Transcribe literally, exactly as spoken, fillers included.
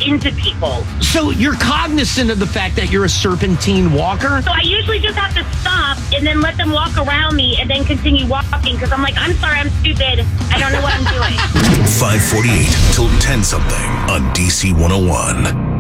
into people. So you're cognizant of the fact that you're a serpentine walker? So I usually just have to stop and then let them walk around me and then continue walking because I'm like, I'm sorry, I'm stupid. I don't know what I'm doing. five forty-eight till ten something on D C one oh one.